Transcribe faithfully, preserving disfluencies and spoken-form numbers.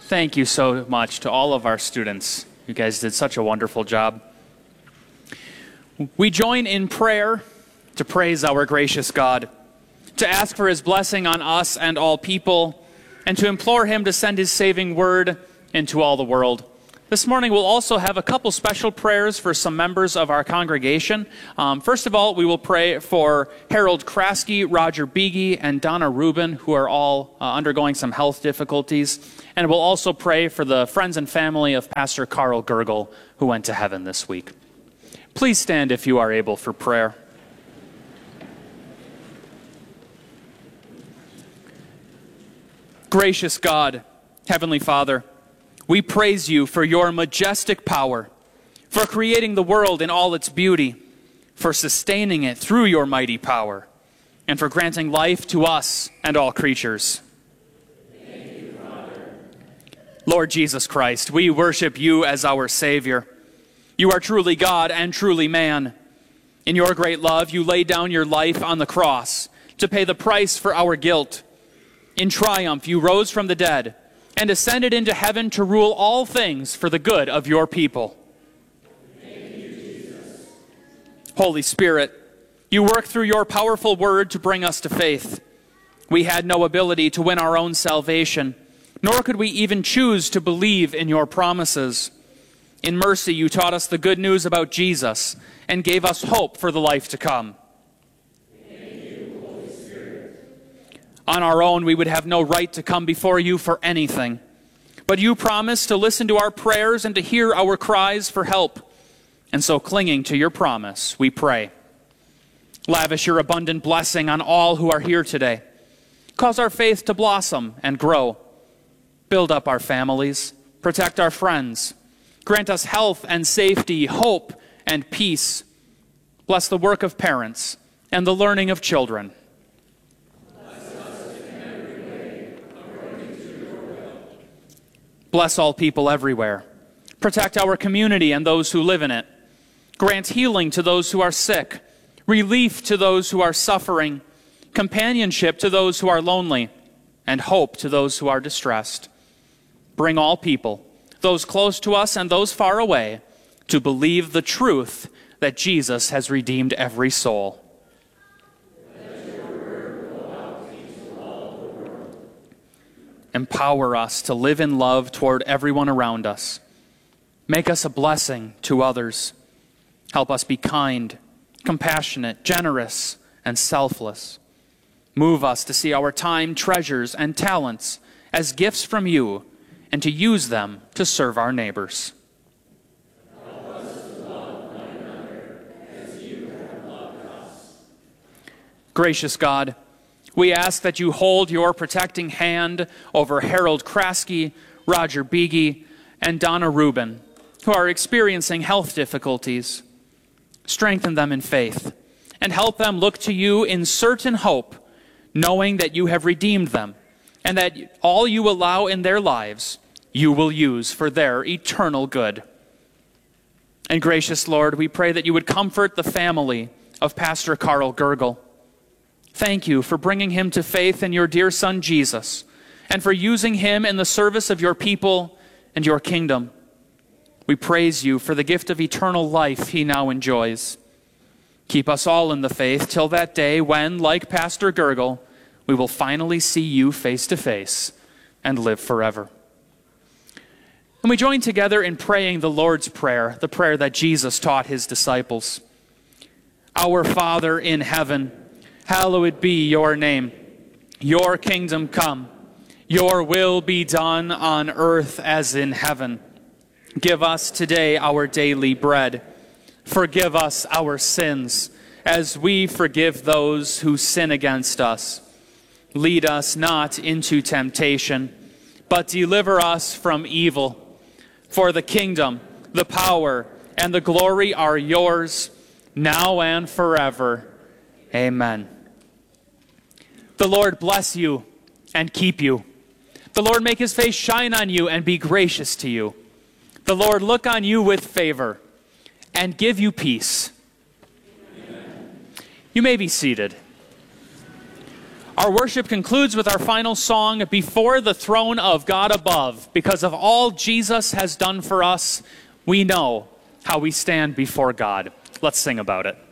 Thank you so much to all of our students. You guys did such a wonderful job. We join in prayer to praise our gracious God, to ask for his blessing on us and all people, and to implore him to send his saving word into all the world. This morning we'll also have a couple special prayers for some members of our congregation. Um, first of all, we will pray for Harold Kraske, Roger Beege, and Donna Rubin, who are all uh, undergoing some health difficulties. And we'll also pray for the friends and family of Pastor Carl Gergel, who went to heaven this week. Please stand if you are able for prayer. Gracious God, Heavenly Father, we praise you for your majestic power, for creating the world in all its beauty, for sustaining it through your mighty power, and for granting life to us and all creatures. Thank you, Father. Lord Jesus Christ, we worship you as our Savior. You are truly God and truly man. In your great love, you laid down your life on the cross to pay the price for our guilt. In triumph, you rose from the dead and ascended into heaven to rule all things for the good of your people. Thank you, Jesus. Holy Spirit, you work through your powerful word to bring us to faith. We had no ability to win our own salvation, nor could we even choose to believe in your promises. In mercy, you taught us the good news about Jesus and gave us hope for the life to come. On our own, we would have no right to come before you for anything. But you promised to listen to our prayers and to hear our cries for help. And so, clinging to your promise, we pray. Lavish your abundant blessing on all who are here today. Cause our faith to blossom and grow. Build up our families. Protect our friends. Grant us health and safety, hope and peace. Bless the work of parents and the learning of children. Bless all people everywhere. Protect our community and those who live in it. Grant healing to those who are sick, relief to those who are suffering, companionship to those who are lonely, and hope to those who are distressed. Bring all people, those close to us and those far away, to believe the truth that Jesus has redeemed every soul. Empower us to live in love toward everyone around us. Make us a blessing to others. Help us be kind, compassionate, generous, and selfless. Move us to see our time, treasures, and talents as gifts from you, and to use them to serve our neighbors. Help us to love one another as you have loved us. Gracious God, we ask that you hold your protecting hand over Harold Kraske, Roger Beege, and Donna Rubin, who are experiencing health difficulties. Strengthen them in faith, and help them look to you in certain hope, knowing that you have redeemed them, and that all you allow in their lives, you will use for their eternal good. And gracious Lord, we pray that you would comfort the family of Pastor Carl Gergel. Thank you for bringing him to faith in your dear Son, Jesus, and for using him in the service of your people and your kingdom. We praise you for the gift of eternal life he now enjoys. Keep us all in the faith till that day when, like Pastor Gergel, we will finally see you face to face and live forever. And we join together in praying the Lord's Prayer, the prayer that Jesus taught his disciples. Our Father in heaven, hallowed be your name. Your kingdom come. Your will be done on earth as in heaven. Give us today our daily bread. Forgive us our sins, as we forgive those who sin against us. Lead us not into temptation, but deliver us from evil. For the kingdom, the power, and the glory are yours, now and forever. Amen. The Lord bless you and keep you. The Lord make his face shine on you and be gracious to you. The Lord look on you with favor and give you peace. Amen. You may be seated. Our worship concludes with our final song, Before the Throne of God Above. Because of all Jesus has done for us, we know how we stand before God. Let's sing about it.